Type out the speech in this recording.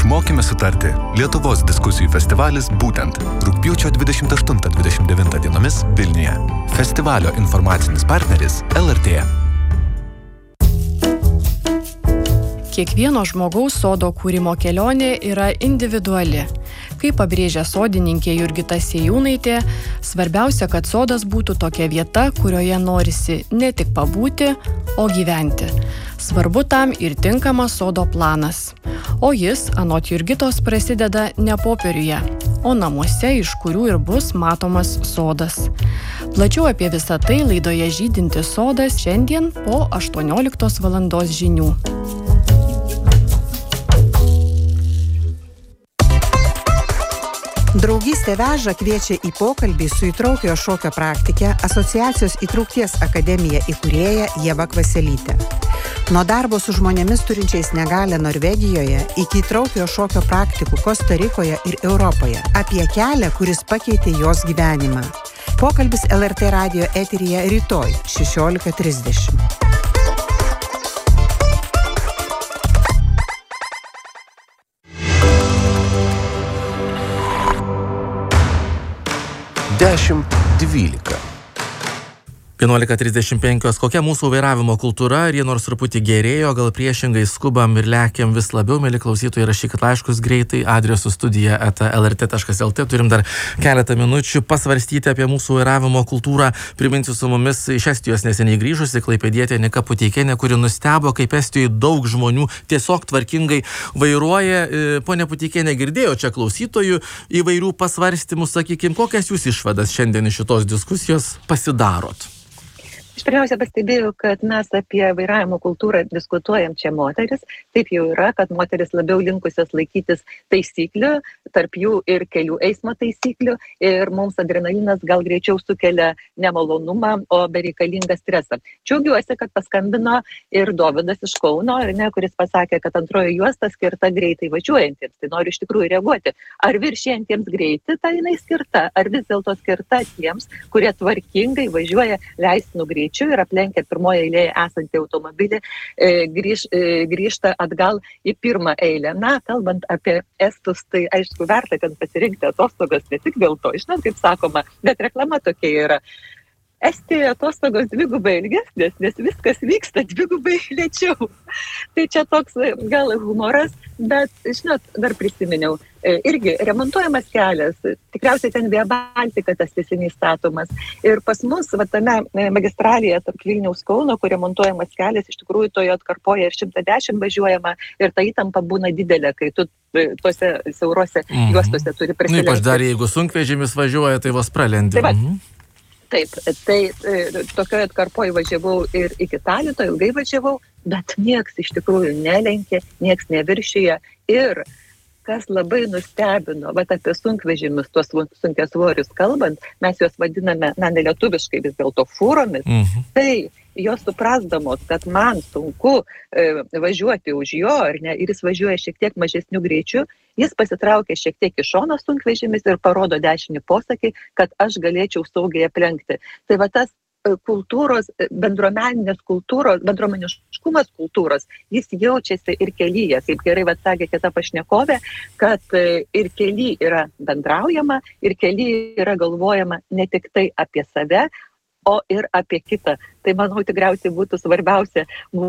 Išmokime sutarti. Lietuvos diskusijų festivalis būtent rugpjūčio 28-29 dienomis Vilniuje. Festivalio informacinis partneris LRT. Kiekvieno žmogaus sodo kūrimo kelionė yra individuali. Kaip pabrėžia sodininkė Jurgita Sėjūnaitė, svarbiausia, kad sodas būtų tokia vieta, kurioje norisi ne tik pabūti, o gyventi. Svarbu tam ir tinkamas sodo planas. O jis, anot Jurgitos, prasideda ne popieriuje, o namuose, iš kurių ir bus matomas sodas. Plačiau apie visą tai laidoje Žydintis sodas šiandien po 18 valandos žinių. Draugystė veža kviečia į pokalbį su įtraukiojo šokio praktike Asociacijos įtraukties akademija įkūrėja Ieva Kvaselytė. Nuo darbo su žmonėmis turinčiais negalią Norvegijoje iki įtraukiojo šokio praktikų Kosta Rikoje ir Europoje. Apie kelią, kuris pakeitė jos gyvenimą. Pokalbis LRT radijo eteryje rytoj 16:30. Dešimt 12. 11:35. Kokia mūsų vairavimo kultūra, ar jie nors truputį gerėjo, gal priešingai skubam ir lekiam vis labiau, mėly klausytojai, rašykit laiškus greitai, adresu studija@lrt.lt. Turim dar keletą minučių pasvarstyti apie mūsų vairavimo kultūrą. Priminsiu, su mumis iš Estijos neseniai grįžusi klaipėdietė Nika Puteikienė, kuri nustebo, kaip Estijoje daug žmonių tiesiog tvarkingai vairuoja. Ponia Puteikienė, girdėjo čia klausytojų įvairių pasvarstymų, sakykim, kokias jūs išvadas šiandien iš šitos diskusijos pasidarot? Aš pirmiausia pastebėjau, kad mes apie vairavimo kultūrą diskutuojam čia moteris. Taip jau yra, kad moteris labiau linkusios laikytis taisyklių, tarp jų ir kelių eismo taisyklių. Ir mums adrenalinas gal greičiau sukelia nemalonumą, o bereikalingą stresą. Džiaugiuosi, kad paskambino ir Dovydas iš Kauno, kuris pasakė, kad antroji juosta skirta greitai važiuojantiems. Tai noriu iš tikrųjų reaguoti. Ar viršijantiems greitį tai jinai skirta, ar vis dėlto skirta tiems, kurie tvarkingai važiuoja leistinu greičiu ir aplenkia pirmoje eilėje esantį automobilį, grįžta atgal į pirmą eilę. Na, kalbant apie estus, tai aišku verta, kad pasirinkti atostogas ne tik dėl to, žinot, kaip sakoma, bet reklama tokia yra. Estijoje atostogos dvigubai ilgesnės, nes viskas vyksta dvigubai lėčiau. Tai čia toks gal humoras, bet, žinot, dar prisiminiau, irgi remontuojamas kelias, tikriausiai ten Via Baltica tas tiesinys statomas. Ir pas mus, tame magistralėje tarp Vilniaus Kauno, kur remontuojamas kelias, iš tikrųjų toje atkarpoje ir 110 važiuojama ir ta įtampa būna didelė, kai tu tose siaurose juostose turi prisilenkti. Ypač dar jeigu sunkvežimis važiuoja, tai vos pralendi. Taip, tai tokioje atkarpoje važiavau ir iki Talito, ilgai važiavau, bet nieks iš tikrųjų nelenkė, nieks neviršyje. Ir kas labai nustebino, apie sunkvežimius, tuos sunkiasvorius kalbant, mes juos vadiname, nelietuviškai vis dėlto fūromis, tai jos suprasdamos, kad man sunku važiuoti už jo, ar ne, ir jis važiuoja šiek tiek mažesniu greičiu, jis pasitraukia šiek tiek iš šono sunkvežimis ir parodo dešinį posakį, kad aš galėčiau saugiai aplenkti. Tai tas kultūros, bendruomeniškumas kultūros, jis jaučiasi ir kelyje, kaip gerai sakė kita pašnekovė, kad ir kely yra bendraujama, ir kely yra galvojama ne tik tai apie save, o ir apie kitą. Tai manau tikriausiai būtų svarbiausia